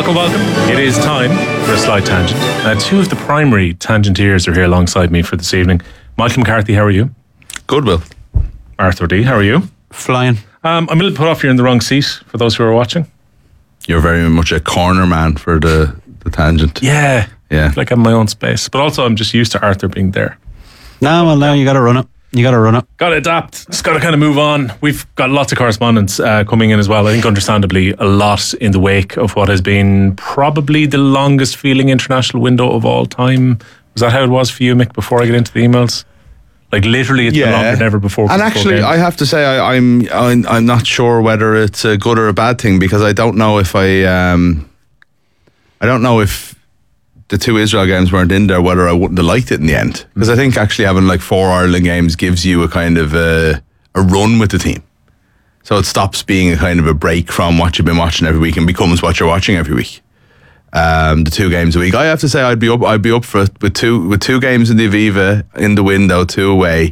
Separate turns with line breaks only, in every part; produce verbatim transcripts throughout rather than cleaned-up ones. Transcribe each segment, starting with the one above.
Welcome, welcome. It is time for a slight tangent. Uh, two of the primary tangenteers are here alongside me for this evening. Michael McCarthy, how are you?
Good, Will.
Arthur D, how are you?
Flying.
Um, I'm a little put off you're in the wrong seat for those who are watching.
You're very much a corner man for the, the tangent.
Yeah.
Yeah.
Like I'm in my own space. But also I'm just used to Arthur being there.
No, well, now you got to run it. You got to run it.
Got to adapt. Just got to kind of move on. We've got lots of correspondence uh, coming in as well. I think understandably a lot in the wake of what has been probably the longest feeling international window of all time. Was that how it was for you, Mick, before I get into the emails? Like literally it's
Yeah.
been longer than ever before.
And actually, I have to say, I, I'm, I'm I'm not sure whether it's a good or a bad thing, because I don't know if I um I don't know if the two Israel games weren't in there, whether I wouldn't have liked it in the end. Because I think actually having like four Ireland games gives you a kind of a, a run with the team. So it stops being a kind of a break from what you've been watching every week and becomes what you're watching every week. Um, the two games a week. I have to say I'd be up I'd be up for it with two with two games in the Aviva in the window, two away.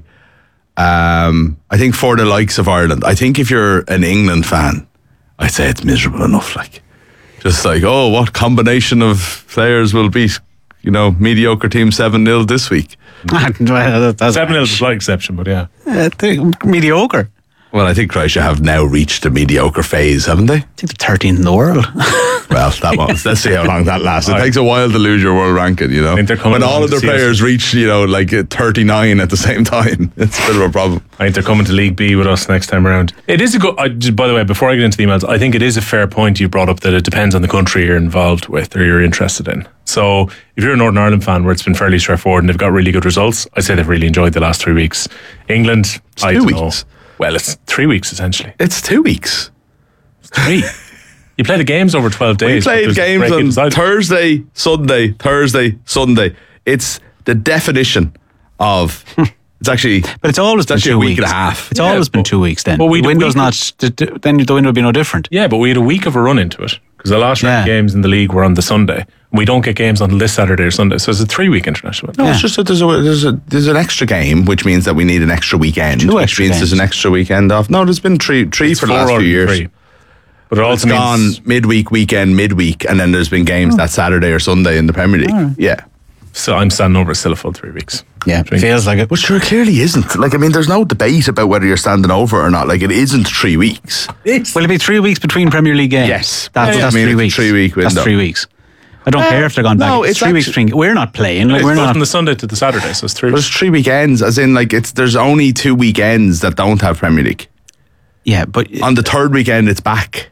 Um, I think for the likes of Ireland, I think if you're an England fan, I'd say it's miserable enough. Like, just like, oh, what combination of players will beat, you know, mediocre team seven nil this week?
seven nil is a slight exception, but yeah.
Uh, mediocre.
Well, I think Croatia have now reached the mediocre phase, haven't they?
I think they're thirteenth in the world.
Well, that was, let's see how long that lasts. It
Right.
takes a while to lose your world ranking, you know.
I think they're coming
when all
along
of their
to see us.
players reach, you know, like uh, thirty-nine at the same time, it's a bit of a problem.
I think they're coming to League B with us next time around. It is a good, I, by the way, before I get into the emails, I think it is a fair point you brought up that it depends on the country you're involved with or you're interested in. So if you're a Northern Ireland fan where it's been fairly straightforward and they've got really good results, I'd say they've really enjoyed the last three weeks. England,
It's
I
two
don't
weeks.
know. Well, it's three weeks essentially.
It's two weeks.
Three. You play the games over twelve
We
days. but
played
there's a
games
break
on
inside.
Thursday, Sunday, Thursday, Sunday. It's the definition of. It's actually.
But it's always
It's
been
actually
two
a week
weeks.
and a half.
It's
Yeah,
always been
but-
two weeks then.
but we
the
do-
window's
we-
not, then the window would be no different.
Yeah, but we had a week of a run into it because the last round
Yeah.
games in the league were on the Sunday. We don't get games until this Saturday or Sunday, so it's a three-week international.
No,
Yeah.
it's just that there's a there's a there's an extra game, which means that we need an extra weekend.
Two
which
extra
means
games.
there's an extra weekend off. No, there's been three three
It's
for the
four
last
or
few years.
three. But it
It's
also
gone
means
midweek, weekend, midweek, and then there's been games that Saturday or Sunday in the Premier League. Yeah.
so I'm standing over still a full three weeks.
Yeah,
Drink.
feels like it.
But sure, it clearly isn't. Like, I mean, there's no debate about whether you're standing over or not. Like, it isn't three weeks.
Will it be three weeks between Premier League games?
Yes.
That's,
Yeah,
that's
I mean,
three
it's a
weeks.
three-week window.
That's three weeks. I don't
Uh,
care if they're gone back.
no,
it's,
it's
three weeks
actually-
between. We're not playing. Like,
It's
we're
both
not.
from the Sunday to the Saturday, so it's three
There's
weeks.
three weekends, as in, like, it's there's only two weekends that don't have Premier League.
Yeah, but
On the third weekend, it's back.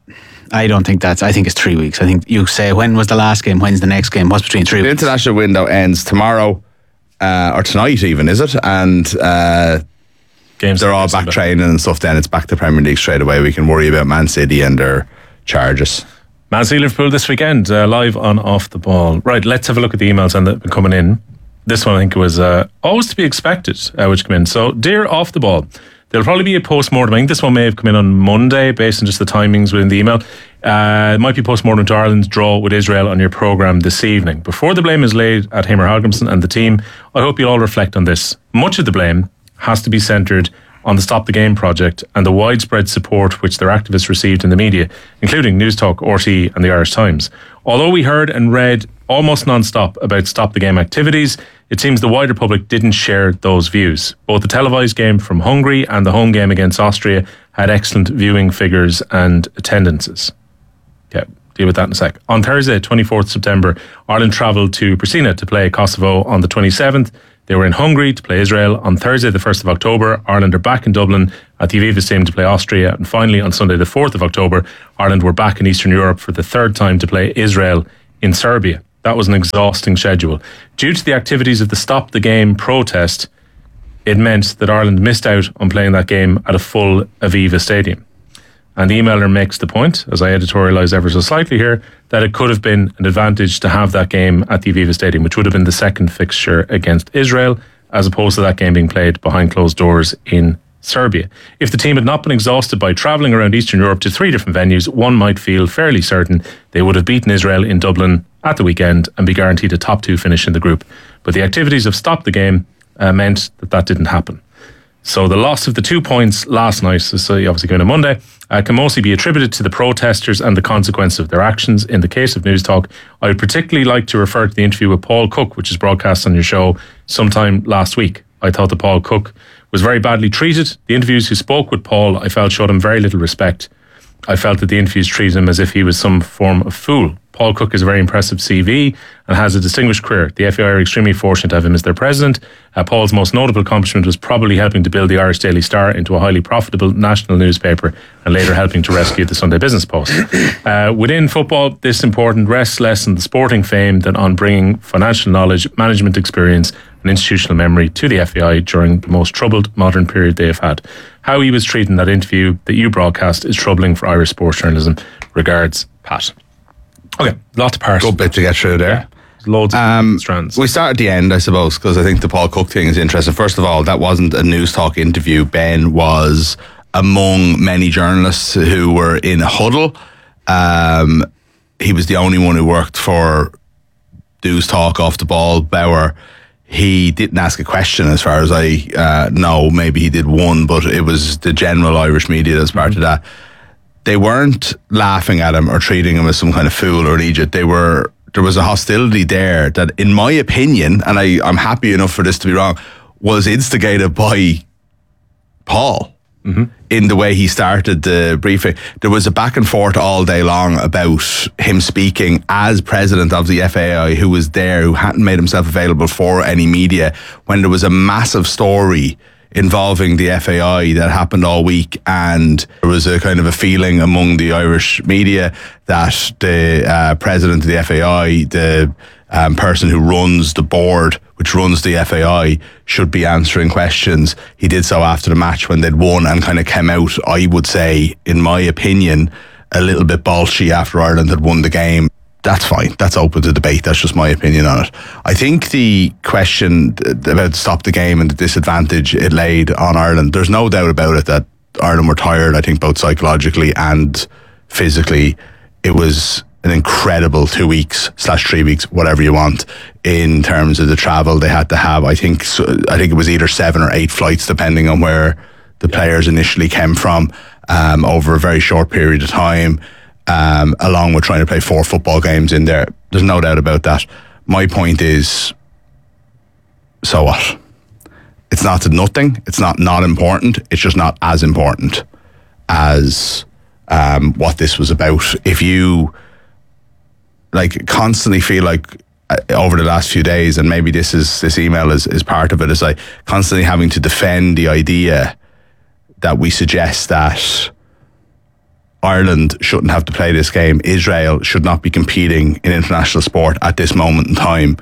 I don't think that's. I think it's three weeks. I think you say when was the last game? When's the next game? What's between three
The
weeks?
international window ends tomorrow, uh, or tonight even, is it? And uh,
Games
they're all
Sunday.
back training and stuff. Then it's back to Premier League straight away. We can worry about Man City and their charges.
Man City Liverpool this weekend, uh, live on Off the Ball. Right, let's have a look at the emails and that have been coming in. This one I think was uh, always to be expected, uh, which come in. So, dear Off the Ball, there'll probably be a post-mortem. I think this one may have come in on Monday based on just the timings within the email. Uh, it might be post-mortem to Ireland's draw with Israel on your programme this evening. Before the blame is laid at Hamer Hallgrimsson and the team, I hope you'll all reflect on this. Much of the blame has to be centred on the Stop the Game project and the widespread support which their activists received in the media, including News Talk, R T E and the Irish Times. Although we heard and read almost non-stop about Stop the Game activities, it seems the wider public didn't share those views. Both the televised game from Hungary and the home game against Austria had excellent viewing figures and attendances. Yeah, deal with that in a sec. On Thursday, twenty-fourth of September, Ireland travelled to Pristina to play Kosovo on the twenty-seventh. They were in Hungary to play Israel. On Thursday, the first of October, Ireland are back in Dublin at the Aviva Stadium to play Austria. And finally, on Sunday, the fourth of October, Ireland were back in Eastern Europe for the third time to play Israel in Serbia. That was an exhausting schedule. Due to the activities of the Stop the Game protest, it meant that Ireland missed out on playing that game at a full Aviva Stadium. And the emailer makes the point, as I editorialise ever so slightly here, that it could have been an advantage to have that game at the Aviva Stadium, which would have been the second fixture against Israel, as opposed to that game being played behind closed doors in Serbia. If the team had not been exhausted by travelling around Eastern Europe to three different venues, one might feel fairly certain they would have beaten Israel in Dublin at the weekend and be guaranteed a top two finish in the group. But the activities of Stop the Game uh, meant that that didn't happen. So the loss of the two points last night, so obviously going to Monday, uh, can mostly be attributed to the protesters and the consequence of their actions. In the case of News Talk, I would particularly like to refer to the interview with Paul Cook, which is broadcast on your show sometime last week. I thought that Paul Cook was very badly treated. The interviews who spoke with Paul, I felt, showed him very little respect. I felt that the interviews treated him as if he was some form of fool. Paul Cook is a very impressive C V and has a distinguished career. The F A I are extremely fortunate to have him as their president. Uh, Paul's most notable accomplishment was probably helping to build the Irish Daily Star into a highly profitable national newspaper and later helping to rescue the Sunday Business Post. Uh, within football, this important rests less on the sporting fame than on bringing financial knowledge, management experience and institutional memory to the F A I during the most troubled modern period they have had. How he was treated in that interview that you broadcast is troubling for Irish sports journalism. Regards, Pat. Okay, lot to parse.
Good bit to get through there.
Yeah. Loads of
um,
strands.
We start at the end, I suppose, because I think the Paul Cook thing is interesting. First of all, that wasn't a News Talk interview. Ben was among many journalists who were in a huddle. Um, he was the only one who worked for News Talk Off the Ball. Bauer, he didn't ask a question as far as I uh, know. Maybe he did one, but it was the general Irish media that's part mm-hmm. of that. They weren't laughing at him or treating him as some kind of fool or an idiot. They were, there was a hostility there that, in my opinion, and I, I'm happy enough for this to be wrong, was instigated by Paul mm-hmm. in the way he started the briefing. There was a back and forth all day long about him speaking as president of the F A I, who was there, who hadn't made himself available for any media, when there was a massive story involving the F A I that happened all week, and there was a kind of a feeling among the Irish media that the uh, president of the F A I, the um, person who runs the board which runs the F A I, should be answering questions. He did so after the match when they'd won and kind of came out, I would say, in my opinion, a little bit bolshy after Ireland had won the game. That's fine. That's open to debate. That's just my opinion on it. I think the question about stop the game and the disadvantage it laid on Ireland, there's no doubt about it that Ireland were tired, I think, both psychologically and physically. It was an incredible two weeks slash three weeks, whatever you want, in terms of the travel they had to have. I think I think it was either seven or eight flights, depending on where the players initially came from, um, over a very short period of time. Um, along with trying to play four football games in there. There's no doubt about that. My point is, so what? It's not nothing. It's not not important. It's just not as important as um, what this was about. If you like constantly feel like uh, over the last few days, and maybe this is this email is, is part of it, is like constantly having to defend the idea that we suggest that Ireland shouldn't have to play this game. Israel should not be competing in international sport at this moment in time.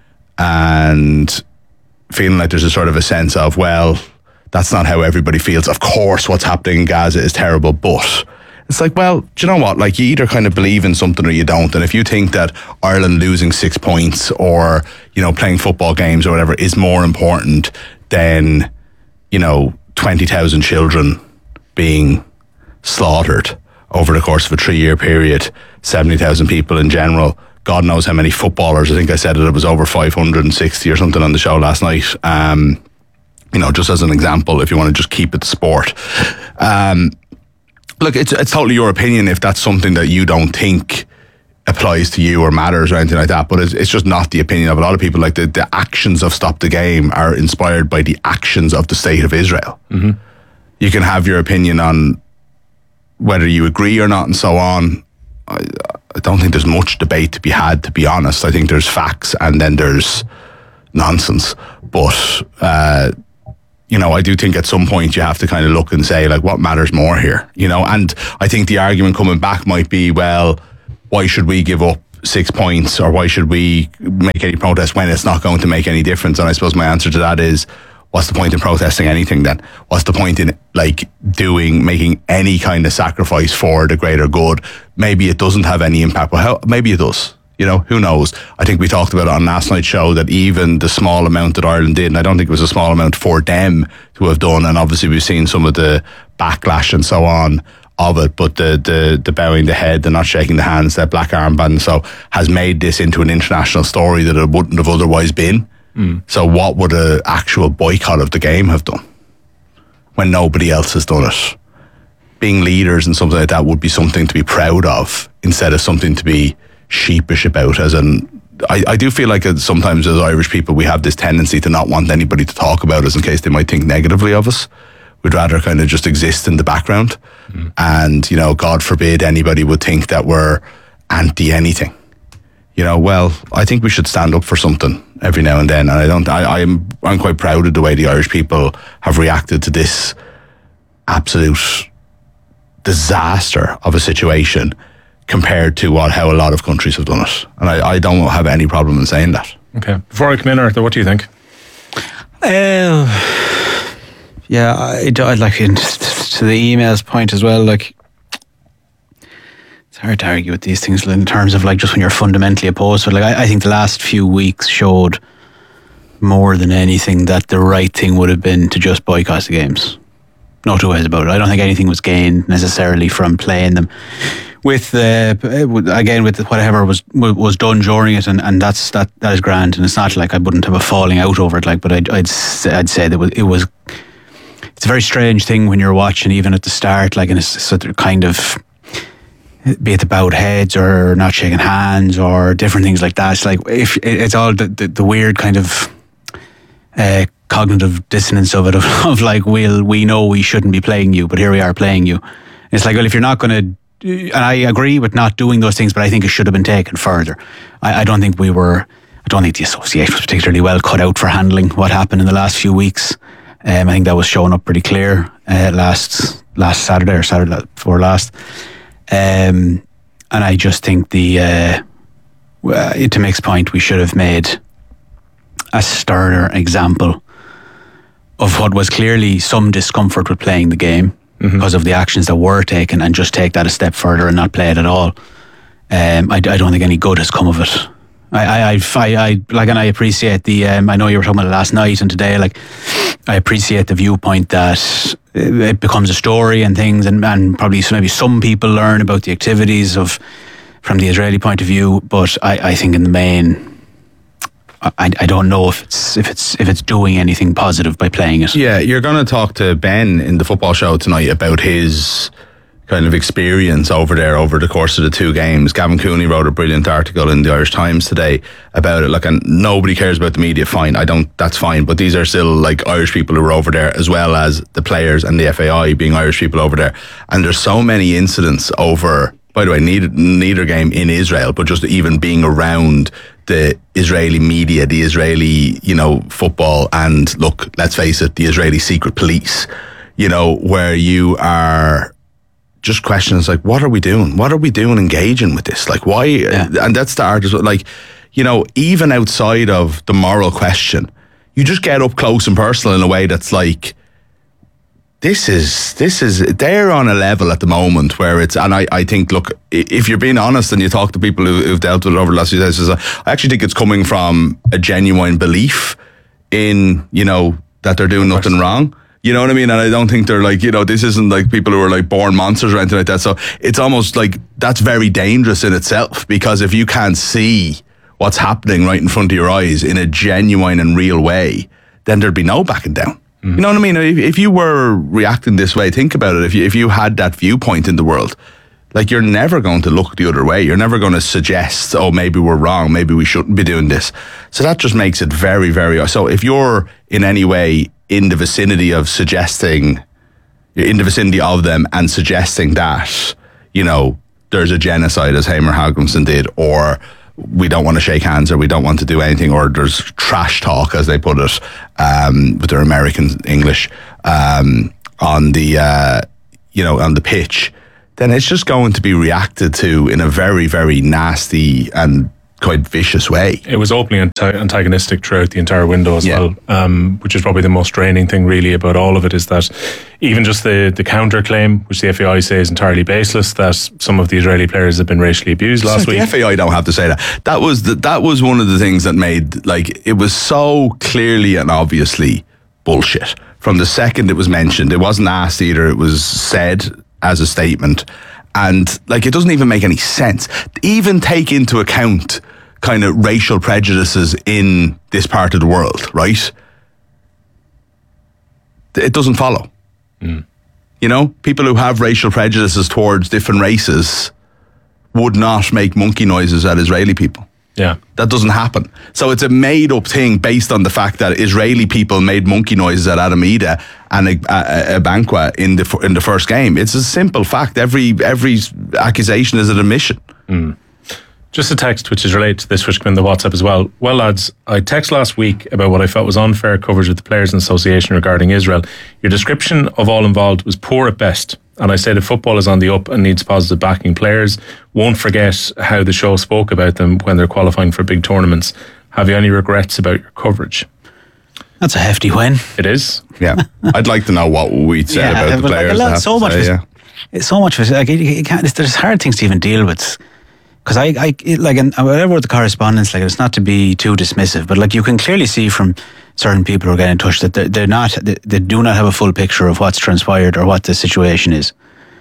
And feeling like there's a sort of a sense of, well, that's not how everybody feels. Of course, what's happening in Gaza is terrible, but it's like, well, do you know what? Like, you either kind of believe in something or you don't. And if you think that Ireland losing six points or, you know, playing football games or whatever is more important than, you know, twenty thousand children being slaughtered over the course of a three-year period, seventy thousand people in general, God knows how many footballers. I think I said it, it was over five hundred sixty or something on the show last night. Um, you know, just as an example, if you want to just keep it sport. Um, look, it's it's totally your opinion if that's something that you don't think applies to you or matters or anything like that, but it's, it's just not the opinion of a lot of people. Like the, the actions of Stop the Game are inspired by the actions of the state of Israel. Mm-hmm. You can have your opinion on whether you agree or not and so on. I, I don't think there's much debate to be had, to be honest. I think there's facts and then there's nonsense. But, uh, you know, I do think at some point you have to kind of look and say, like, what matters more here? You know, and I think the argument coming back might be, well, why should we give up six points or why should we make any protest when it's not going to make any difference? And I suppose my answer to that is, what's the point in protesting anything then? What's the point in like doing, making any kind of sacrifice for the greater good? Maybe it doesn't have any impact, but how, maybe it does. You know, who knows? I think we talked about it on last night's show that even the small amount that Ireland did, and I don't think it was a small amount for them to have done, and obviously we've seen some of the backlash and so on of it, but the the the bowing the head, the not shaking the hands, that black armband, so has made this into an international story that it wouldn't have otherwise been. Mm. So what would an actual boycott of the game have done? when nobody else has done it. Being leaders and something like that would be something to be proud of instead of something to be sheepish about. As in, I, I do feel like sometimes as Irish people we have this tendency to not want anybody to talk about us in case they might think negatively of us. We'd rather kind of just exist in the background. Mm. And, you know, God forbid anybody would think that we're anti anything. You know, well, I think we should stand up for something every now and then. And I don't, I, I'm, I'm quite proud of the way the Irish people have reacted to this absolute disaster of a situation compared to what, how a lot of countries have done it. And I, I don't have any problem in saying that.
Okay. Before I come in, Arthur, what do you think?
Uh, yeah, I'd, I'd like to, to the emails point as well, like, it's hard to argue with these things in terms of like just when you're fundamentally opposed. But like I, I think the last few weeks showed more than anything that the right thing would have been to just boycott the games. No two ways about it. I don't think anything was gained necessarily from playing them. With the uh, again with whatever was was done during it, and, and that's that that is grand. And it's not like I wouldn't have a falling out over it. Like, but I'd I'd, I'd say that it was. It's a very strange thing when you're watching, even at the start, like, and it's sort of kind of. Be it the bowed heads or not shaking hands or different things like that. It's like if it's all the, the, the weird kind of uh, cognitive dissonance of it of, of like, we'll, we know we shouldn't be playing you, but here we are playing you. It's like, well, if you're not going to, and I agree with not doing those things, but I think it should have been taken further. I, I don't think we were, I don't think the association was particularly well cut out for handling what happened in the last few weeks. Um, I think that was showing up pretty clear uh, last last Saturday or Saturday before last. Um, and I just think the uh, uh, to Mick's point, we should have made a sterner example of what was clearly some discomfort with playing the game mm-hmm. because of the actions that were taken, and just take that a step further and not play it at all. Um, I, I don't think any good has come of it. I, I, I, I like, and I appreciate the. Um, I know you were talking about it last night and today. Like, I appreciate the viewpoint that it becomes a story and things, and, and probably maybe some people learn about the activities of from the Israeli point of view. But I, I think in the main, I, I don't know if it's if it's if it's doing anything positive by playing it.
Yeah, you're going to talk to Ben in the football show tonight about his kind of experience over there over the course of the two games. Gavin Cooney wrote a brilliant article in the Irish Times today about it. Like, and nobody cares about the media. Fine, I don't. That's fine. But these are still like Irish people who are over there, as well as the players and the F A I being Irish people over there. And there's so many incidents over. By the way, neither, neither game in Israel, but just even being around the Israeli media, the Israeli, you know, football, and look, let's face it, the Israeli secret police. You know, where you are. Just questions like, what are we doing? What are we doing engaging with this? Like, why? Yeah. And that's the art, like, you know, even outside of the moral question, you just get up close and personal in a way that's like, this is, this is, they're on a level at the moment where it's, and I, I think, look, if you're being honest and you talk to people who, who've dealt with it over the last few days, I actually think it's coming from a genuine belief in, you know, that they're doing nothing wrong. You know what I mean? And I don't think they're like, you know, this isn't like people who are like born monsters or anything like that. So it's almost like that's very dangerous in itself, because if you can't see what's happening right in front of your eyes in a genuine and real way, then there'd be no backing down. Mm. You know what I mean? If, if you were reacting this way, think about it. If you, if you had that viewpoint in the world, like, you're never going to look the other way. You're never going to suggest, oh, maybe we're wrong. Maybe we shouldn't be doing this. So that just makes it very, very... So if you're in any way in the vicinity of suggesting, in the vicinity of them and suggesting that, you know, there's a genocide as Hamer Hagrimson did, or we don't want to shake hands, or we don't want to do anything, or there's trash talk, as they put it, um, with their American English, um, on the, uh, you know, on the pitch, then it's just going to be reacted to in a very, very nasty and quite vicious way.
It was openly anti- antagonistic throughout the entire window as
yeah.
well, um, which is probably the most draining thing really about all of it, is that even just the, the counter-claim, which the F A I say is entirely baseless, that some of the Israeli players have been racially abused last
so
week.
The F A I don't have to say that. That was the, that was one of the things that made, like, it was so clearly and obviously bullshit. From the second it was mentioned, it wasn't asked either, it was said as a statement. And, like, it doesn't even make any sense. Even take into account kind of racial prejudices in this part of the world, right? It doesn't follow. Mm. You know, people who have racial prejudices towards different races would not make monkey noises at Israeli people.
Yeah.
That doesn't happen. So it's a made-up thing based on the fact that Israeli people made monkey noises at Adam Ida and a, a, a Banqua in the in the first game. It's a simple fact. Every every accusation is an admission.
Mm. Just a text which is related to this, which came in the WhatsApp as well. Well, lads, I texted last week about what I felt was unfair coverage of the Players Association regarding Israel. Your description of all involved was poor at best. And I said if football is on the up and needs positive backing, players won't forget how the show spoke about them when they're qualifying for big tournaments. Have you any regrets about your coverage?
That's a hefty win.
It is.
Yeah. I'd like to know what we'd said
yeah,
about the players.
Like lot, so, much
say,
was,
yeah.
it's so much. Was, like, it, it can't, there's hard things to even deal with. Because I, I it, like, in, whatever the correspondence, like, it's not to be too dismissive, but like, you can clearly see from certain people who are getting in touch that they're, they're not, they, they do not have a full picture of what's transpired or what the situation is.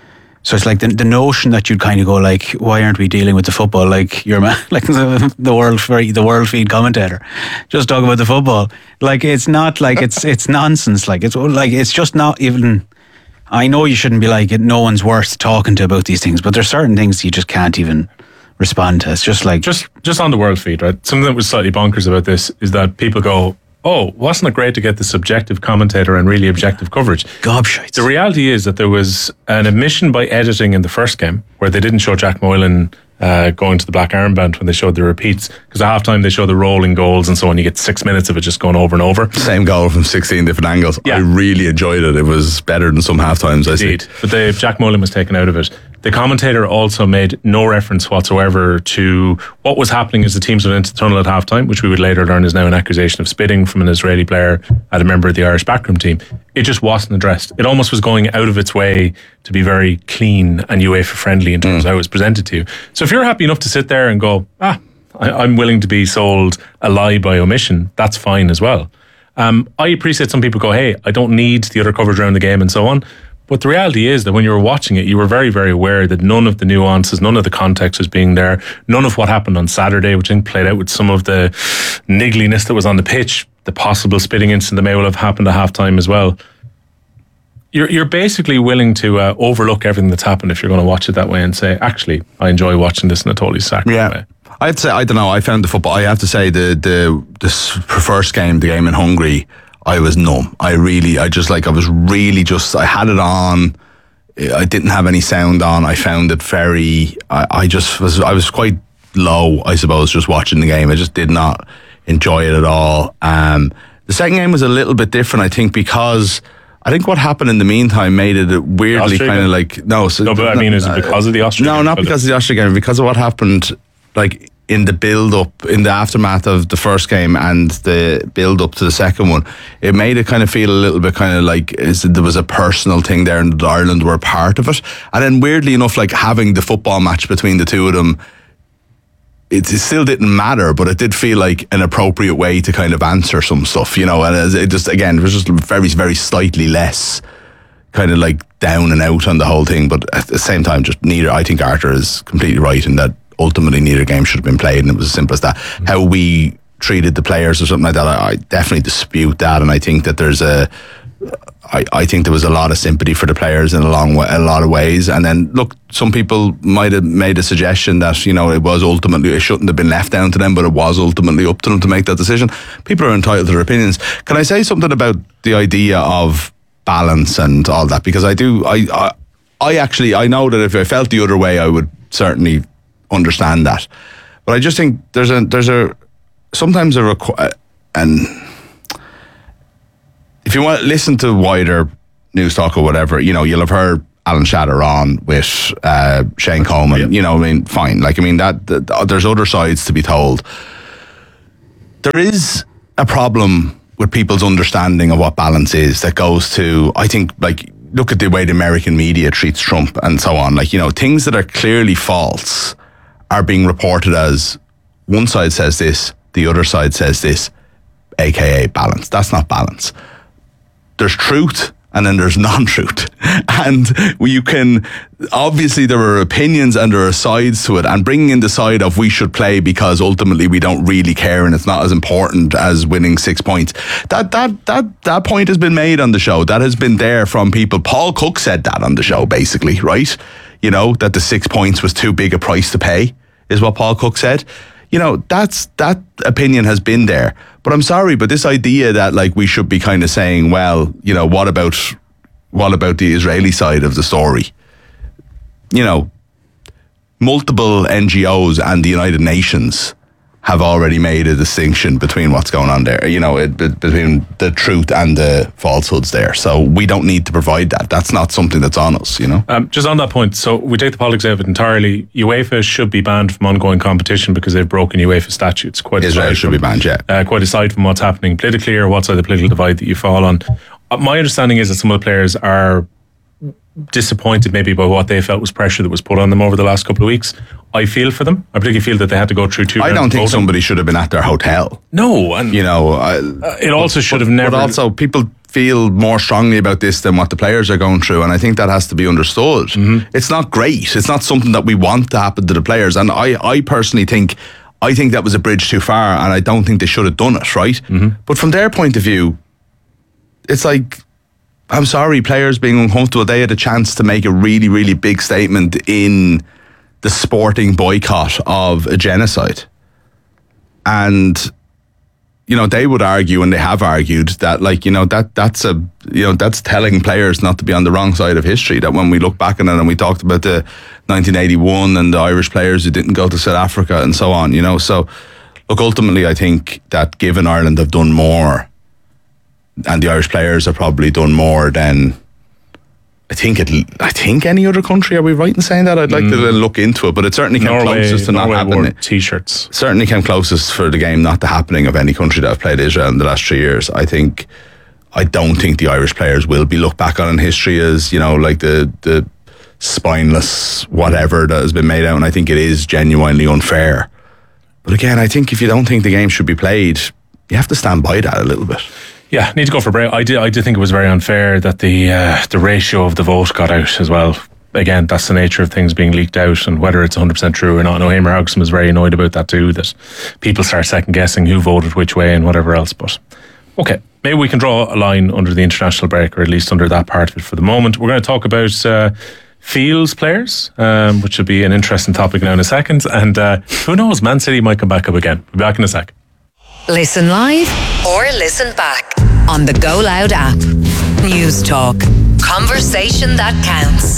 So it's like the, the notion that you'd kind of go like, why aren't we dealing with the football? Like you're like the, the world, the world feed commentator, just talk about the football. Like it's not like it's it's nonsense. Like it's like it's just not even. I know you shouldn't be like it. No one's worth talking to about these things, but there's certain things you just can't even respond to. It's just like
just just on the world feed, right? Something that was slightly bonkers about this is that people go, oh, wasn't it great to get the subjective commentator and really objective coverage?
Gobshites.
The reality is that there was an admission by editing in the first game where they didn't show Jack Moylan uh, going to the black armband when they showed the repeats, because at half time they show the rolling goals and so on. You get six minutes of it just going over and over.
Same goal from sixteen different angles. Yeah. I really enjoyed it. It was better than some half times I see.
But the, Jack Moylan was taken out of it. The commentator also made no reference whatsoever to what was happening as the teams went into the tunnel at halftime, which we would later learn is now an accusation of spitting from an Israeli player at a member of the Irish backroom team. It just wasn't addressed. It almost was going out of its way to be very clean and UEFA friendly in terms mm. of how it was presented to you. So if you're happy enough to sit there and go, ah, I, I'm willing to be sold a lie by omission, that's fine as well. Um, I appreciate some people go, hey, I don't need the other coverage around the game and so on. But the reality is that when you were watching it, you were very, very aware that none of the nuances, none of the context was being there. None of what happened on Saturday, which I think played out with some of the niggliness that was on the pitch, the possible spitting incident that may well have happened at halftime as well. You're you're basically willing to uh, overlook everything that's happened if you're going to watch it that way and say, actually, I enjoy watching this in a totally sacred
yeah.
way.
I'd say, I don't know, I found the football, I have to say, the, the, the first game, the game in Hungary, I was numb. I really, I just like, I was really just, I had it on. I didn't have any sound on. I found it very, I, I just was, I was quite low, I suppose, just watching the game. I just did not enjoy it at all. Um, the second game was a little bit different, I think, because I think what happened in the meantime made it weirdly kind of like, no. So,
no, but I mean, is it because of the Austria
No,
game?
not because of the Austria game, because of what happened, like, in the build-up, in the aftermath of the first game and the build-up to the second one, it made it kind of feel a little bit kind of like is there was a personal thing there and that Ireland were part of it. And then weirdly enough, like having the football match between the two of them, it, it still didn't matter, but it did feel like an appropriate way to kind of answer some stuff, you know, and it just, again, it was just very, very slightly less kind of like down and out on the whole thing. But at the same time, just neither, I think Arthur is completely right in that ultimately neither game should have been played, and it was as simple as that. Mm-hmm. How we treated the players or something like that, I, I definitely dispute that, and I think that there's a I, I think there was a lot of sympathy for the players in a long way, a lot of ways. And then look, some people might have made a suggestion that, you know, it was ultimately, it shouldn't have been left down to them, but it was ultimately up to them to make that decision. People are entitled to their opinions. Can I say something about the idea of balance and all that? Because I do I I, I actually I know that if I felt the other way, I would certainly understand that, but I just think there's a there's a sometimes a requ- and if you want to listen to wider news talk or whatever, you know, you'll have heard Alan Shatter on with uh, Shane Coleman. Yeah. You know, I mean, fine. Like, I mean, that, that there's other sides to be told. There is a problem with people's understanding of what balance is that goes to, I think, like, look at the way the American media treats Trump and so on. Like, you know, things that are clearly false are being reported as one side says this, the other side says this, aka balance. That's not balance. There's truth and then there's non-truth. And you can, obviously there are opinions and there are sides to it, and bringing in the side of we should play because ultimately we don't really care and it's not as important as winning six points. That that that that point has been made on the show. That has been there from people. Paul Cook said that on the show, basically, right? You know, that the six points was too big a price to pay, is what Paul Cook said. You know, that's that opinion has been there. But I'm sorry, but this idea that like we should be kind of saying, well, you know, what about what about the Israeli side of the story? You know, multiple N G Os and the United Nations have already made a distinction between what's going on there, you know, it, between the truth and the falsehoods there. So we don't need to provide that. That's not something that's on us, you know.
Um, just on that point, so we take the politics out of it entirely. UEFA should be banned from ongoing competition because they've broken UEFA statutes. Quite
Israel should
from,
be banned, yeah.
Uh, quite aside from what's happening politically or what side of the political divide that you fall on. Uh, my understanding is that some of the players are disappointed maybe by what they felt was pressure that was put on them over the last couple of weeks. I feel for them. I particularly feel that they had to go through two.
I don't think somebody should have been at their hotel.
No, and
you know, I,
uh, it also
but,
should have
but,
never.
But also, people feel more strongly about this than what the players are going through, and I think that has to be understood. Mm-hmm. It's not great. It's not something that we want to happen to the players, and I, I personally think, I think that was a bridge too far, and I don't think they should have done it. Right, mm-hmm. But from their point of view, it's like, I'm sorry, players being uncomfortable. They had a chance to make a really, really big statement in the sporting boycott of a genocide. And, you know, they would argue, and they have argued, that, like, you know, that that's a, you know, that's telling players not to be on the wrong side of history. That when we look back on it, and we talked about the nineteen eighty-one and the Irish players who didn't go to South Africa and so on, you know. So, look, ultimately, I think that given Ireland have done more, and the Irish players have probably done more than I think it. I think any other country. Are we right in saying that? I'd like mm. to look into it, but it certainly came
Norway,
closest to
Norway
not happening.
T-shirts
certainly came closest for the game not the happening of any country that have played Israel in the last three years. I think. I don't think the Irish players will be looked back on in history as, you know, like the the spineless whatever that has been made out, and I think it is genuinely unfair. But again, I think if you don't think the game should be played, you have to stand by that a little bit.
Yeah, need to go for a break. I did. I did think it was very unfair that the uh, the ratio of the vote got out as well. Again, that's the nature of things being leaked out, and whether it's one hundred percent true or not. I know Eamon Haugesson was very annoyed about that too. That people start second guessing who voted which way and whatever else. But okay, maybe we can draw a line under the international break, or at least under that part of it for the moment. We're going to talk about uh, Fields players, um, which will be an interesting topic now in a second. And uh, who knows, Man City might come back up again. We'll be back in a sec.
Listen live or listen back on the Go Loud app. News Talk. Conversation that counts.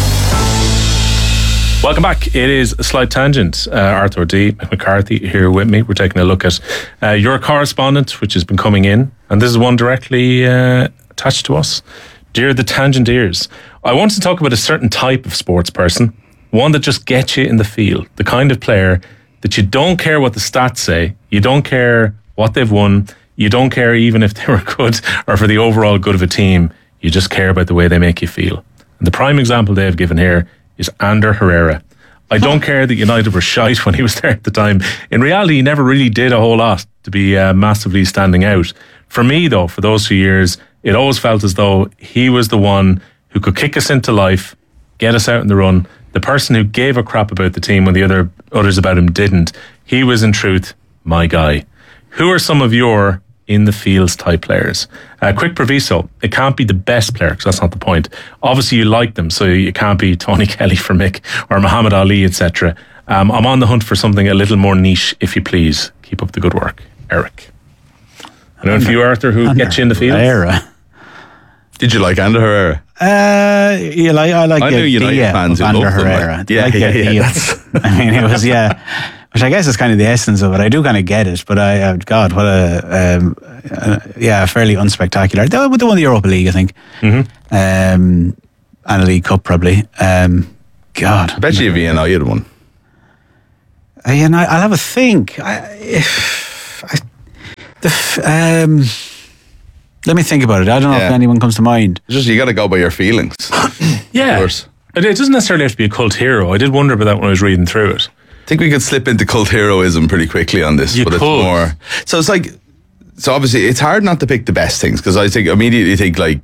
Welcome back. It is a slight tangent. Uh, Arthur D. McCarthy here with me. We're taking a look at uh, your correspondent, which has been coming in, and this is one directly uh, attached to us. Dear the Tangent Ears, I wanted to talk about a certain type of sports person, one that just gets you in the field, the kind of player that you don't care what the stats say, you don't care what they've won, you don't care even if they were good or for the overall good of a team, you just care about the way they make you feel. And the prime example they have given here is Ander Herrera. I don't care that United were shite when he was there at the time. In reality, he never really did a whole lot to be uh, massively standing out. For me, though, for those few years, it always felt as though he was the one who could kick us into life, get us out in the run, the person who gave a crap about the team when the other others about him didn't. He was, in truth, my guy. Who are some of your in the fields type players? Uh, quick proviso, it can't be the best player, because that's not the point. Obviously you like them, so you can't be Tony Kelly for Mick or Muhammad Ali, et cetera. Um, I'm on the hunt for something a little more niche, if you please. Keep up the good work. Eric. I know if you, Arthur, who Ander gets you in the fields?
Herrera.
Did you like Ander Herrera?
Uh, yeah, like, I like
I
the
knew United fans who
Ander
loved them,
Herrera.
like, yeah,
like
yeah, yeah.
That's I mean, it was, yeah, which I guess is kind of the essence of it. I do kind of get it, but I, uh, God, what a, um, uh, yeah, fairly unspectacular. They, they won the Europa League, I think, mm-hmm. um, and a League Cup probably. Um, God,
I bet you if Ian had one.
Uh, yeah, no, I'll have a think. I, if, I, the, um, let me think about it. I don't know yeah. if anyone comes to mind.
It's just you got to go by your feelings.
Yeah, of course. It doesn't necessarily have to be a cult hero. I did wonder about that when I was reading through it.
I think we could slip into cult heroism pretty quickly on this,
you
but
could.
it's more. So it's like, so obviously it's hard not to pick the best things, because I think immediately think like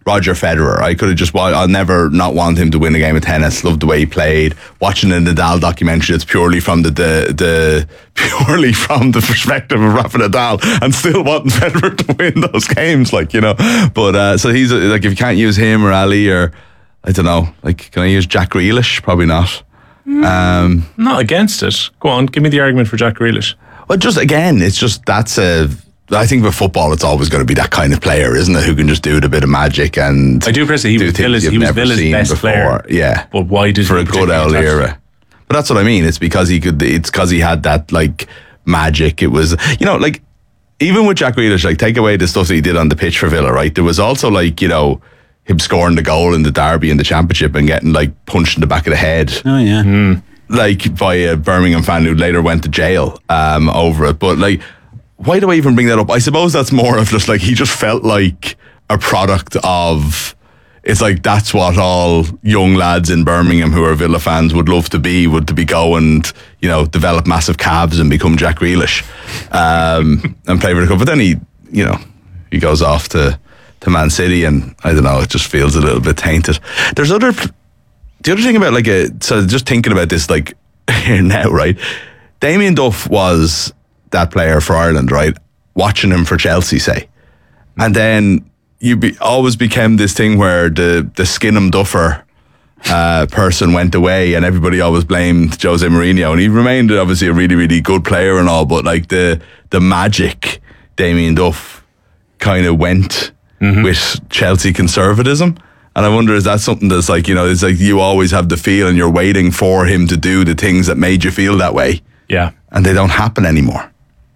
Roger Federer. I could have just, I'll never not want him to win a game of tennis. Loved the way he played. Watching a Nadal documentary that's purely from the, the, the purely from the perspective of Rafa Nadal, and still wanting Federer to win those games, like, you know. But, uh, so he's, like, if you can't use him or Ali or, I don't know, like, can I use Jack Grealish? Probably not.
Mm, um, not against it. Go on, give me the argument for Jack Grealish.
Well, just, again, it's just, that's a, I think with football, it's always going to be that kind of player, isn't it? Who can just do a bit of magic and.
I do appreciate he was Villa's, he was Villa's best before. Player.
Yeah,
but why did
for a good old era? But that's what I mean. It's because he could. It's because he had that like magic. It was, you know, like even with Jack Grealish, like take away the stuff that he did on the pitch for Villa, right? There was also like, you know, him scoring the goal in the derby in the championship and getting like punched in the back of the head.
Oh yeah, mm.
like by a Birmingham fan who later went to jail um, over it. But like. Why do I even bring that up? I suppose that's more of just like he just felt like a product of. It's like that's what all young lads in Birmingham who are Villa fans would love to be. Would to be go and, you know, develop massive calves and become Jack Grealish, um, and play for the club. But then he, you know, he goes off to to Man City, and I don't know. It just feels a little bit tainted. There's other. The other thing about like a so just thinking about this like here now, right? Damien Duff was that player for Ireland, right? Watching him for Chelsea, say, and then you be, always became this thing where the the Skinham Duffer uh, person went away, and everybody always blamed Jose Mourinho, and he remained obviously a really really good player and all, but like the the magic Damien Duff kind of went mm-hmm. with Chelsea conservatism. And I wonder, is that something that's like, you know, it's like you always have the feel and you're waiting for him to do the things that made you feel that way,
yeah, and
they don't happen anymore.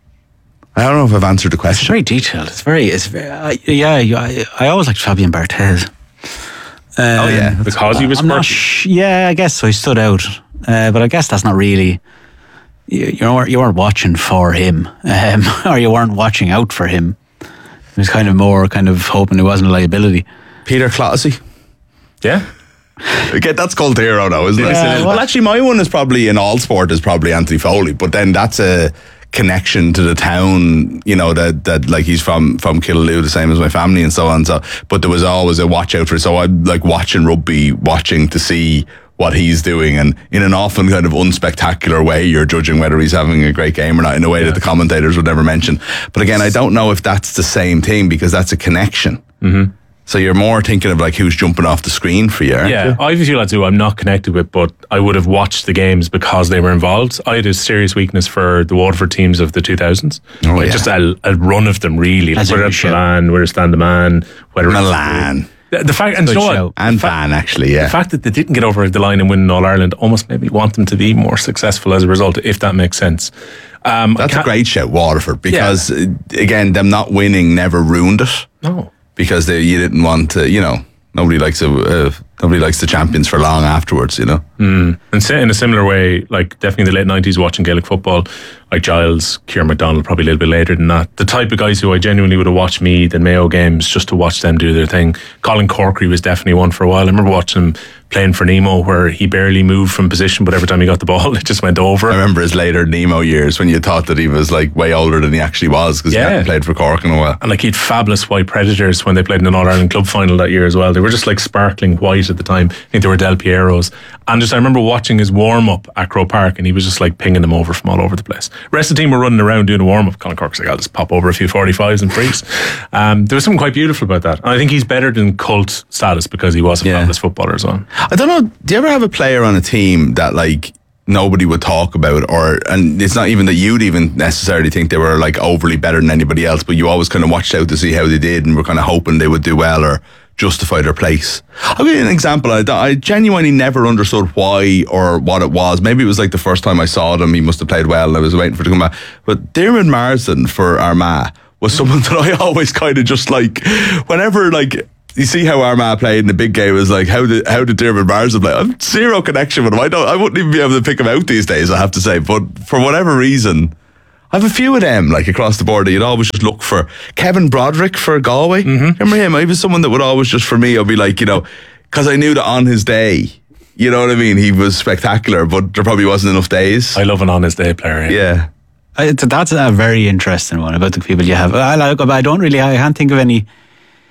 I don't know if I've answered the question.
It's very detailed. It's very, it's very, uh, yeah. I, I always liked Fabian Barthez.
Um, oh yeah,
because he was.
I'm not sh- yeah, I guess so. He stood out, uh, but I guess that's not really. You, you know, you weren't watching for him, um, or you weren't watching out for him. It was kind of more kind of hoping it wasn't a liability.
Peter Clattersy.
Yeah.
Okay, that's cult hero now, isn't it?
Yeah,
well,
well,
actually, my one is probably in all sport is probably Anthony Foley, but then that's a connection to the town, you know, that that like he's from from Killaloe, the same as my family and so on. So, but there was always a watch out for. So I like watching rugby, watching to see what he's doing, and in an often kind of unspectacular way, you're judging whether he's having a great game or not in a way yeah. that the commentators would never mention. But again, I don't know if that's the same thing because that's a connection. Mm-hmm. So you're more thinking of like who's jumping off the screen for you, aren't
yeah,
you?
I have a few lads who I'm not connected with, but I would have watched the games because they were involved. I had a serious weakness for the Waterford teams of the two thousands.
Oh,
like
yeah.
Just a, a run of them, really. Like whether it's Milan, whether it's Stan the Man, whether
Milan.
The, the fact, and
Good
you know
show.
what?
And
the fa-
Van, actually, yeah.
The fact that they didn't get over the line and win All Ireland almost made me want them to be more successful as a result, if that makes sense. Um,
That's a great shout, Waterford, because
Yeah.
again, them not winning never ruined it.
No.
Because they, you didn't want to, you know, nobody likes a, uh, nobody likes the champions for long afterwards, you know.
Mm. And say in a similar way, like definitely in the late nineties, watching Gaelic football, like Giles, Kieran MacDonald, probably a little bit later than that. The type of guys who I genuinely would have watched Meath and Mayo games just to watch them do their thing. Colin Corkery was definitely one for a while. I remember watching him playing for Nemo, where he barely moved from position, but every time he got the ball, it just went over.
I remember his later Nemo years when you thought that he was like way older than he actually was because
Yeah.
he hadn't played for Cork in a while.
And like he had fabulous white Predators when they played in an All-Ireland club final that year as well. They were just like sparkling white at the time. I think they were Del Pieros. And just I remember watching his warm-up at Croke Park and he was just like pinging them over from all over the place. The rest of the team were running around doing a warm-up. Colin Cork's like, I'll just pop over a few forty-fives and freeze. Um, there was something quite beautiful about that. And I think he's better than cult status because he was a
Yeah.
fabulous footballer as well.
I don't know, do you ever have a player on a team that like nobody would talk about, or and it's not even that you'd even necessarily think they were like overly better than anybody else, but you always kind of watched out to see how they did and were kind of hoping they would do well or justify their place. I'll give you an example. I, I genuinely never understood why or what it was. Maybe it was like the first time I saw them, he must have played well and I was waiting for it to come back. But Diarmuid Marsden for Armagh was someone that I always kind of just like, whenever like, you see how Armagh played in the big game, was like, how did how did Diarmuid Marsden play? I've zero connection with him. I don't. I wouldn't even be able to pick him out these days, I have to say. But for whatever reason, I have a few of them like across the board that you'd always just look for. Kevin Broderick for Galway. Mm-hmm. Remember him? He was someone that would always just, for me, I'd be like, you know, because I knew that on his day, you know what I mean, he was spectacular, but there probably wasn't enough days.
I love an honest day player.
Yeah.
I, that's a very interesting one about the people you have. I like, but I don't really. I can't think of any.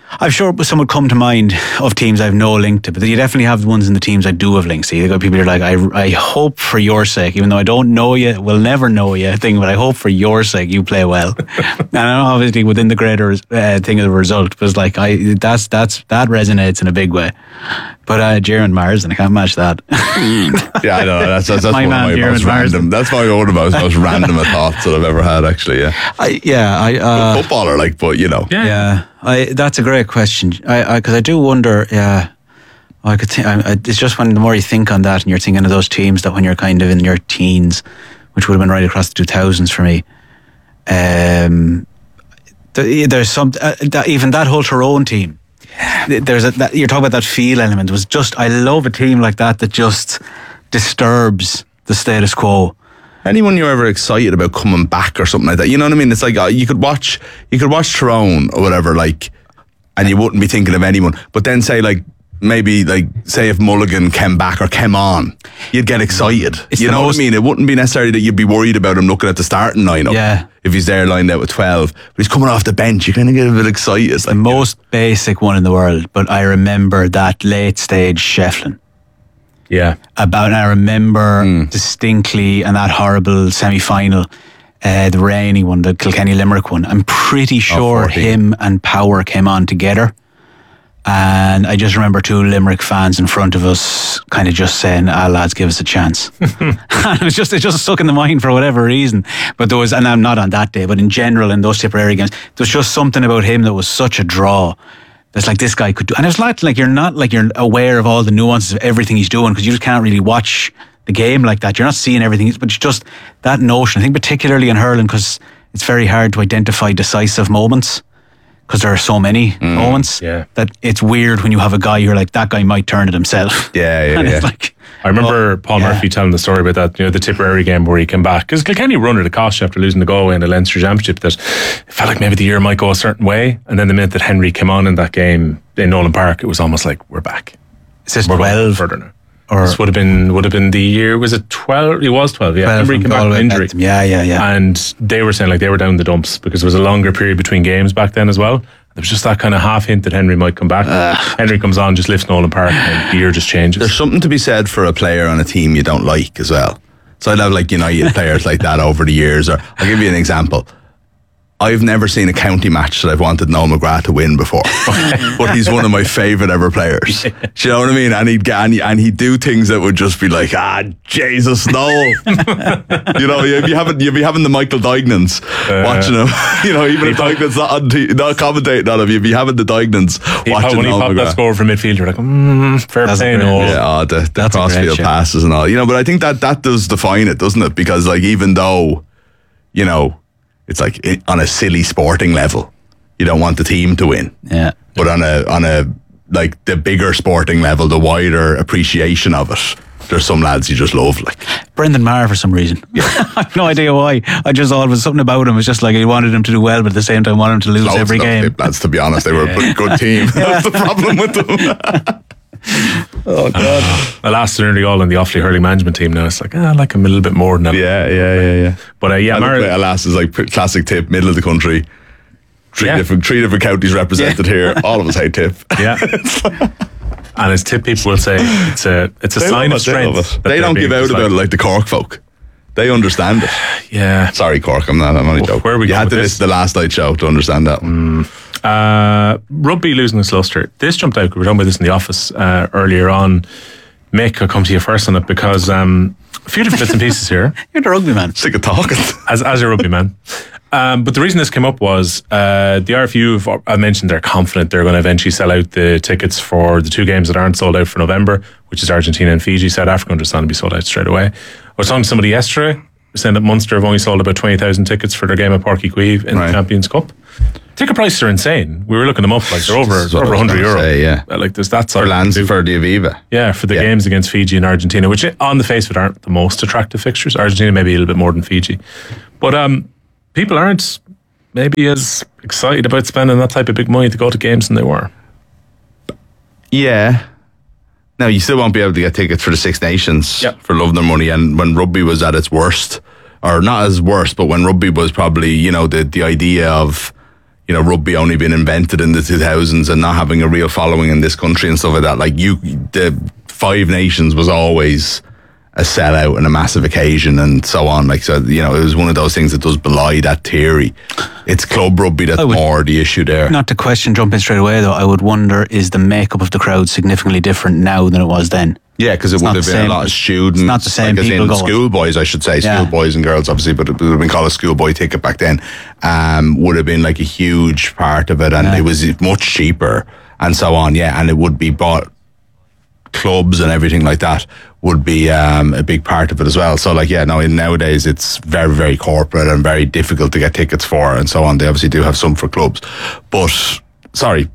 I'm sure some would come to mind of teams I have no link to, but you definitely have the ones in the teams I do have links to. You got people who are like, I, I hope for your sake, even though I don't know you, will never know you, thing, but I hope for your sake you play well. And I know obviously within the greater uh, thing of the result, but it's like I that's that's that resonates in a big way. But uh, Jaron Marsden, I can't match that.
Yeah, I know. That's that's, that's
My
one
man,
of my
Jaron
most
Marsden.
random. That's my one of my most random thoughts that I've ever had. Actually, yeah.
I, yeah, I. Uh,
Footballer, like, but you know,
Yeah.
Yeah, I, that's a great question. I because I, I do wonder. Yeah, I could think. I, I, it's just when the more you think on that, and you're thinking of those teams that when you're kind of in your teens, which would have been right across the two thousands for me. Um, there, there's some uh, that, even that whole Tyrone team. There's a that, you're talking about that feel element. It was just I love a team like that that just disturbs the status quo.
anyone you're ever excited about coming back or something like that, you know what I mean? It's like uh, you could watch, you could watch Tyrone or whatever, like, and you wouldn't be thinking of anyone. But then say like maybe like say if Mulligan came back or came on, you'd get excited.
It's
you
the
know
most-
what I mean? It wouldn't be necessarily that you'd be worried about him looking at the starting lineup.
Yeah.
If he's there lined out with twelve, but he's coming off the bench, you kind of get a bit excited. It's
The
like,
most basic one in the world, but I remember that late stage Shefflin.
Yeah.
About, and I remember distinctly, and that horrible semi final, uh, the rainy one, the Kilkenny Limerick one. I'm pretty sure
fourteen.
him and Power came on together. And I just remember two Limerick fans in front of us kind of just saying, ah, lads, give us a chance. And it was just, it just stuck in the mind for whatever reason. But there was, and I'm not on that day, but in general, in those Tipperary games, there was just something about him that was such a draw. That's like, this guy could do. And it's like, like you're not like you're aware of all the nuances of everything he's doing because you just can't really watch the game like that. You're not seeing everything, but it's just that notion. I think particularly in hurling, because it's very hard to identify decisive moments. Because there are so many moments
yeah.
that it's weird when you have a guy you're like, that guy might turn it himself.
yeah, yeah,
And
yeah.
it's like,
I remember
oh,
Paul
yeah.
Murphy telling the story about that, you know, the Tipperary game where he came back. Because Kilkenny run it across after losing the Galway in the Leinster Championship that it felt like maybe the year might go a certain way. And then the minute that Henry came on in that game in Nolan Park, it was almost like, we're back.
Is this
We're going
twelve?
further now.
Or
This would have been would have been the year, was it twelve? It was twelve, yeah.
twelve
Henry
from
came back
Galway,
with injury.
Bentham. Yeah, yeah, yeah.
And they were saying like they were down the dumps because there was a longer period between games back then as well. There was just that kind of half hint that Henry might come back. Henry comes on, just lifts Nolan Park, and the year just changes.
There's something to be said for a player on a team you don't like as well. So I'd have like United players like that over the years. Or I'll give you an example. I've never seen a county match that I've wanted Noel McGrath to win before, but he's one of my favourite ever players. Do you know what I mean? And he'd get, and, he, and he'd do things that would just be like, ah, Jesus, no. You know, you'd be having you'd be having the Michael Dignans
Uh,
watching him. You know, even if Dignan's not on t- not commentating on him, you'd be having the Dignans
He
watching
pop- when he
Noel
popped that
McGrath.
score from midfield, you're like, mm, fair
That's
play,
great.
Noel.
Yeah, oh, the, the
That's a great
crossfield
shout.
passes and all. You know, but I think that that does define it, doesn't it? Because like even though, you know, it's like it, on a silly sporting level, you don't want the team to win.
yeah.
But on a on a like the bigger sporting level, the wider appreciation of it, there's some lads you just love. Like
Brendan Maher for some reason. I have no idea why. I just always something about him was just like he wanted him to do well, but at the same time wanted him to lose
loads
every
of those
game.
lads, to be honest, they were a pretty good team. That's the problem with them. Oh God.
The last nearly all in the Offaly hurling management team now. It's like, ah, I like him a little bit more than that.
Yeah, yeah, yeah, yeah.
But uh, yeah,
And
Mar-
the Alas is like p- classic Tip, middle of the country. Three
Yeah.
different three different counties represented here. All of us hate Tip.
yeah. And as Tip people will say, it's a it's a
They
sign
love
of
it, they love
strength.
it.
that
They
they're
don't
being
give out about it
disliked.
like the Cork folk. They understand it.
Yeah.
Sorry, Cork. I'm not. I'm only
Well,
joking.
where are we
you
going
had to
with
listen
this?
to the last night show to understand that one.
Uh, rugby losing its luster. This jumped out. We were talking about this in the office uh, earlier on. Mick, I'll come to you first on it because um, a few different bits and pieces here.
You're the rugby man.
Sick of talking.
as as a rugby man. Um, but the reason this came up was uh, the R F U have I mentioned they're confident they're going to eventually sell out the tickets for the two games that aren't sold out for November, which is Argentina and Fiji. South Africa understand to be sold out straight away. I was talking to somebody yesterday saying that Munster have only sold about twenty thousand tickets for their game at Páirc Uí Chaoimh in
Right.
the Champions Cup. Ticket prices are insane. We were looking them up, like they're over
This is what
over
I was
one hundred
gonna
euro.
say, yeah.
Uh, Like there's that
For
sort
lands
of
for the Aviva.
yeah, for the
Yeah.
games against Fiji and Argentina, which on the face of it aren't the most attractive fixtures. Argentina maybe a little bit more than Fiji. But um, people aren't maybe as excited about spending that type of big money to go to games than they were.
Yeah. Now you still won't be able to get tickets for the Six Nations
Yep.
for love nor money. And when rugby was at its worst, or not as worst, but when rugby was probably, you know, the the idea of, you know, rugby only being invented in the two thousands and not having a real following in this country and stuff like that. Like you, the Five Nations was always a sellout and a massive occasion and so on. Like, so, you know, it was one of those things that does belie that theory. It's club rugby that's would, more the issue there.
Not to question jumping straight away though, I would wonder, is the makeup of the crowd significantly different now than it was then?
Yeah, because it
It's
would
not
have
the
been
same-
a lot of students.
it's not the same
like as
people
in
going.
schoolboys, I should say.
Yeah.
Schoolboys and girls, obviously, but it would have been called a schoolboy ticket back then. Um, would have been like a huge part of it, and
Yeah.
it was much cheaper and so on. Yeah, and it would be bought. Clubs and everything like that would be um, a big part of it as well. So, like, yeah, no, in nowadays it's very, very corporate and very difficult to get tickets for and so on. They obviously do have some for clubs, but sorry,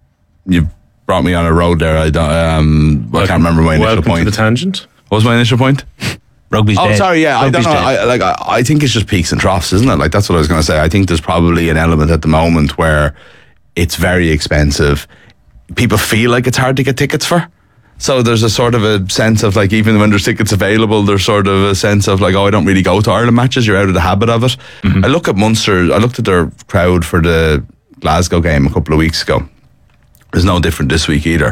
you brought me on a road there. I don't. Um, I can't remember my initial
Welcome
point.
to the tangent.
What was my initial point?
Rugby's
Oh,
dead.
sorry. Yeah, I don't
Rugby's
know.
dead.
I, like, I, I think it's just peaks and troughs, isn't it? Like, that's what I was going to say. I think there's probably an element at the moment where it's very expensive. People feel like it's hard to get tickets for. So there's a sort of a sense of like, even when there's tickets available, there's sort of a sense of like, oh, I don't really go to Ireland matches. You're out of the habit of it. Mm-hmm. I look at Munster. I looked at their crowd for the Glasgow game a couple of weeks ago. It's no different this week either.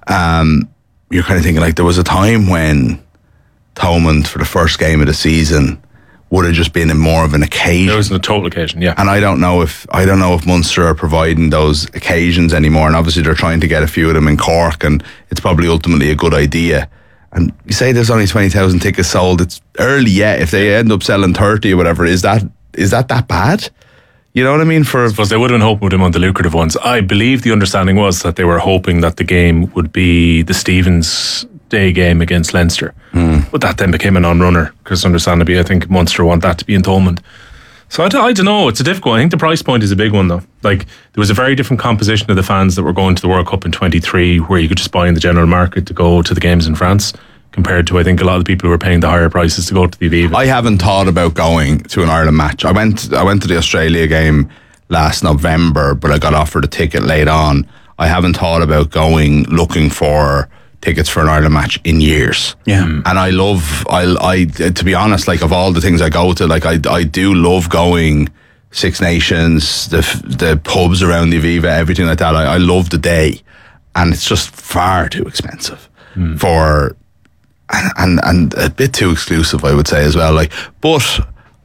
Um, you're kind of thinking like there was a time when Thomond for the first game of the season would have just been in more of an occasion.
It was a total occasion, yeah.
And I don't know if I don't know if Munster are providing those occasions anymore. And obviously they're trying to get a few of them in Cork, and it's probably ultimately a good idea. And you say there's only twenty thousand tickets sold. It's early yet. If they end up selling thirty or whatever, is that is that that bad? You know what I mean? For
I suppose they would have been hoping with him on the lucrative ones. I believe the understanding was that they were hoping that the game would be the Stevens Day game against Leinster. Mm. But that then became a non-runner because understandably I think Munster want that to be in Thomond. So I, d- I don't know, it's a difficult one. I think the price point is a big one though. Like there was a very different composition of the fans that were going to the World Cup in twenty-three where you could just buy in the general market to go to the games in France compared to I think a lot of the people who were paying the higher prices to go to the Aviva.
I haven't thought about going to an Ireland match. I went I went to the Australia game last November, but I got offered a ticket late on. I haven't thought about going looking for tickets for an Ireland match in years.
Yeah.
And I love, I, I, to be honest, like of all the things I go to, like I, I do love going Six Nations, the the pubs around the Aviva, everything like that. I, I love the day, and it's just far too expensive mm. for, and, and and a bit too exclusive, I would say as well. Like, but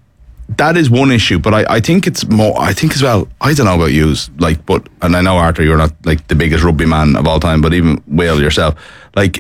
that is one issue. But I, I think it's more. I think as well. I don't know about you, like, but and I know Arthur, you're not like the biggest rugby man of all time, but even Will yourself, like,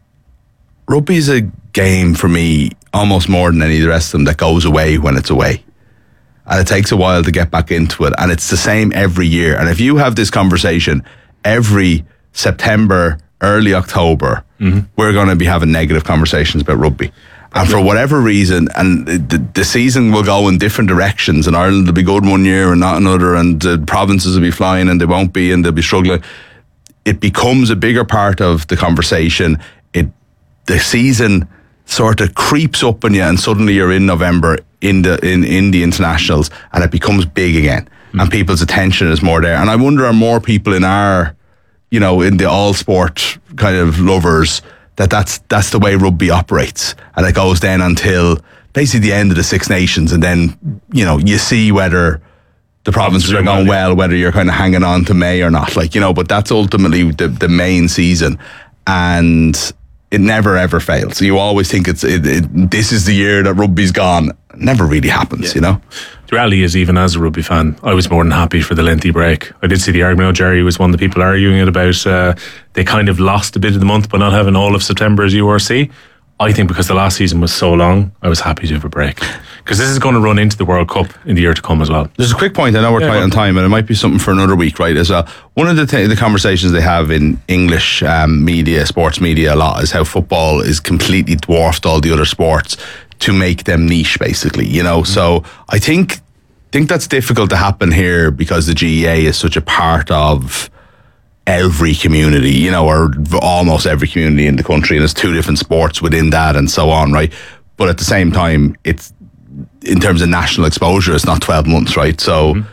rugby is a game for me almost more than any of the rest of them that goes away when it's away. And it takes a while to get back into it. And it's the same every year. And if you have this conversation every September, early October, mm-hmm. we're going to be having negative conversations about rugby. And for whatever reason, and the, the season will go in different directions, and Ireland will be good one year and not another, and the provinces will be flying and they won't be, and they'll be struggling. It becomes a bigger part of the conversation. It the season sort of creeps up on you, and suddenly you're in November in the in, in the internationals, and it becomes big again, mm. and people's attention is more there. And I wonder, are more people in our, you know, in the all sport kind of lovers, that that's that's the way rugby operates, and it goes then until basically the end of the Six Nations, and then, you know, you see whether the provinces are going well, whether you're kind of hanging on to May or not, like, you know. But that's ultimately the the main season, and it never ever fails. So you always think it's it, it, this is the year that rugby's gone. It never really happens, yeah. you know.
The reality is, even as a rugby fan, I was more than happy for the lengthy break. I did see the argument. Jerry was one of the people arguing it about uh, they kind of lost a bit of the month by not having all of September as U R C. I think because the last season was so long, I was happy to have a break. Because this is going to run into the World Cup in the year to come as well.
There's a quick point. I know we're yeah, tight on time, and it might be something for another week, right, as well. One of the th- the conversations they have in English um, media, sports media a lot, is how football is completely dwarfed all the other sports to make them niche, basically, you know. Mm-hmm. So I think think that's difficult to happen here because the G E A is such a part of every community, you know, or almost every community in the country, and there's two different sports within that and so on, right? But at the same time, it's, in terms of national exposure, it's not twelve months, right? So, mm-hmm.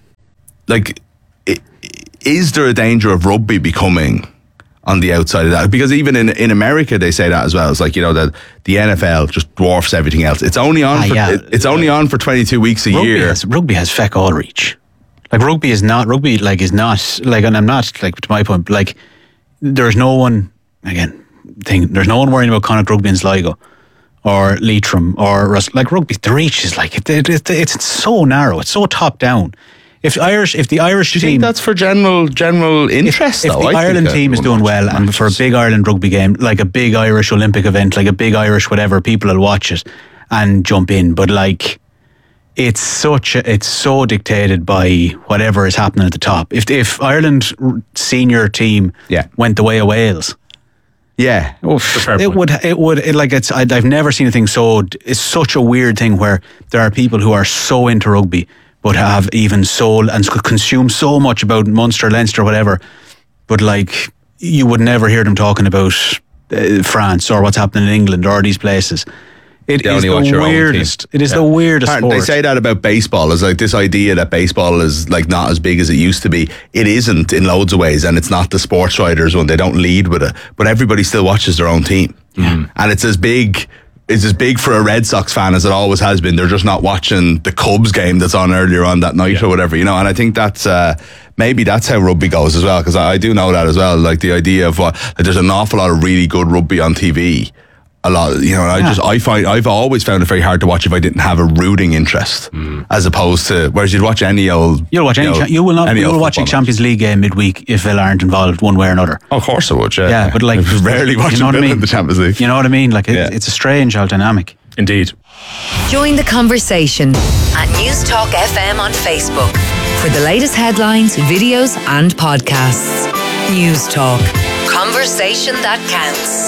like, is there a danger of rugby becoming on the outside of that? Because even in in America, they say that as well. It's like, you know, that the N F L just dwarfs everything else. It's only on. Ah, for, yeah. it, it's only on for twenty-two weeks a
rugby
year.
Has, rugby has feck all reach. Like rugby is not rugby. Like is not like, and I'm not like to my point. Like there's no one again. Thing there's no one worrying about Connacht Rugby in Sligo or Leitrim or Rus- like rugby. The reach is like it, it, it, it's so narrow. It's so top down. If Irish, if the Irish
Do you
team,
think that's for general general interest?
if,
though?
if the
I
Ireland
think
team is doing well, and for a big Ireland rugby game, like a big Irish Olympic event, like a big Irish whatever, people will watch it and jump in. But like, it's such a, it's so dictated by whatever is happening at the top. If if Ireland senior team
Yeah.
went the way of Wales.
yeah,
fair
It
point.
would, it would, it, like it's. I, I've never seen a thing so. It's such a weird thing where there are people who are so into rugby, but have even soul and could consume so much about Munster, Leinster, whatever. But like, you would never hear them talking about uh, France or what's happening in England or these places. It
They
is
only watch
the
your own team.
weirdest. It is the weirdest
Apparently,
sport.
they say that about baseball. Is like this idea that baseball is like not as big as it used to be. It isn't in loads of ways, and it's not the sports writers one. They don't lead with it, but everybody still watches their own team, mm. and it's as big. It's as big for a Red Sox fan as it always has been. They're just not watching the Cubs game that's on earlier on that night yeah. or whatever, you know. And I think that's uh, maybe that's how rugby goes as well, because I, I do know that as well. Like the idea of what like there's an awful lot of really good rugby on T V. A lot, you know. And I
Yeah.
just I find I've always found it very hard to watch if I didn't have a rooting interest, mm. as opposed to whereas you'd watch any old.
You'll watch any.
You, know,
cha- you will not.
any
You will
old
watch a
football
Champions League game midweek if Villa aren't involved one way or another.
match. Of course I would. Yeah,
Yeah, but like
rarely watching
you know what I
Villa
mean?
in the Champions League.
You know what I mean? Like it,
Yeah.
it's a strange old dynamic.
Indeed.
Join the conversation at News Talk F M on Facebook for the latest headlines, videos, and podcasts. News Talk. Conversation that counts.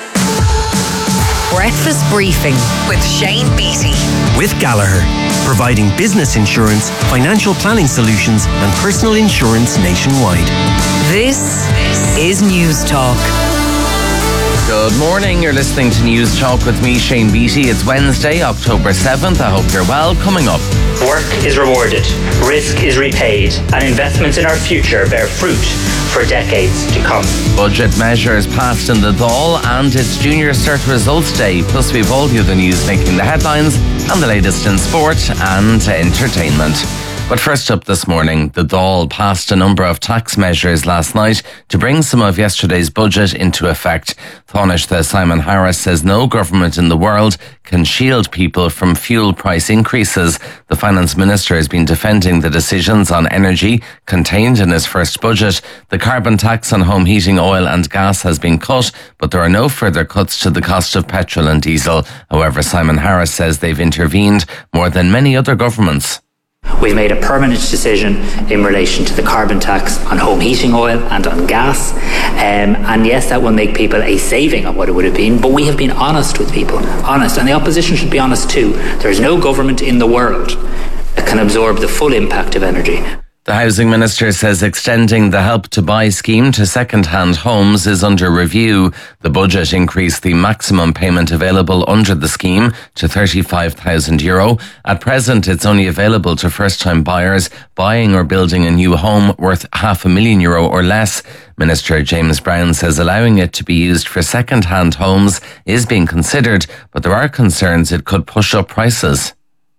Breakfast Briefing with Shane Beattie.
With Gallagher, providing business insurance, financial planning solutions and personal insurance nationwide.
This is News Talk.
Good morning, you're listening to News Talk with me, Shane Beattie. It's Wednesday, October seventh. I hope you're well. Coming up.
Work is rewarded, risk is repaid, and investments in our future bear fruit for decades to come.
Budget measures passed in the Dáil and it's Junior Cert Results Day. Plus we've all the other news making the headlines and the latest in sport and entertainment. But first up this morning, the Dáil passed a number of tax measures last night to bring some of yesterday's budget into effect. Taoiseach Simon Harris says no government in the world can shield people from fuel price increases. The Finance Minister has been defending the decisions on energy contained in his first budget. The carbon tax on home heating oil and gas has been cut, but there are no further cuts to the cost of petrol and diesel. However, Simon Harris says they've intervened more than many other governments.
We've made a permanent decision in relation to the carbon tax on home heating oil and on gas. Um, and yes, that will make people a saving of what it would have been, but we have been honest with people, honest, and the opposition should be honest too. There is no government in the world that can absorb the full impact of energy.
The Housing Minister says extending the Help to Buy scheme to second-hand homes is under review. The budget increased the maximum payment available under the scheme to thirty-five thousand euro. At present, it's only available to first-time buyers buying or building a new home worth half a million euro or less. Minister James Brown says allowing it to be used for second-hand homes is being considered, but there are concerns it could push up prices.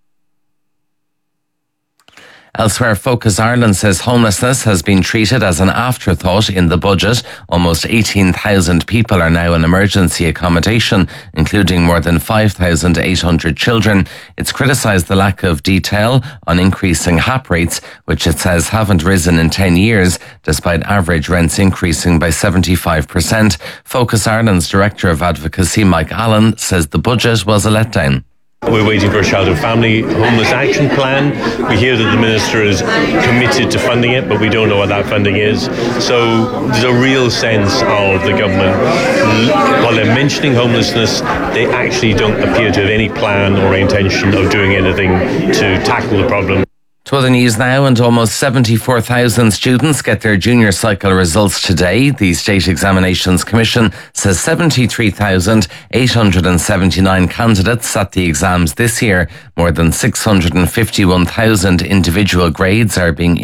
Elsewhere, Focus Ireland says homelessness has been treated as an afterthought in the budget. Almost eighteen thousand people are now in emergency accommodation, including more than five thousand eight hundred children. It's criticised the lack of detail on increasing H A P rates, which it says haven't risen in ten years, despite average rents increasing by seventy-five percent. Focus Ireland's Director of Advocacy, Mike Allen, says the budget was a letdown.
We're waiting for a Child and Family Homeless Action Plan. We hear that the Minister is committed to funding it, but we don't know what that funding is. So there's a real sense of the government, while they're mentioning homelessness, they actually don't appear to have any plan or intention of doing anything to tackle the problem.
To other news now, and almost seventy-four thousand students get their junior cycle results today. The State Examinations Commission says seventy-three thousand eight hundred seventy-nine candidates sat the exams this year. More than six hundred fifty-one thousand individual grades are being